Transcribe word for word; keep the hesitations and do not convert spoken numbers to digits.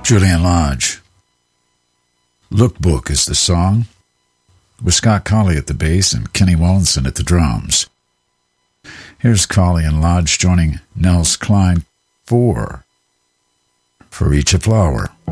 Julian Lodge. Lookbook is the song, with Scott Colley at the bass and Kenny Wallinson at the drums. Here's Colley and Lodge joining Nels Cline, Four, For Each a Flower.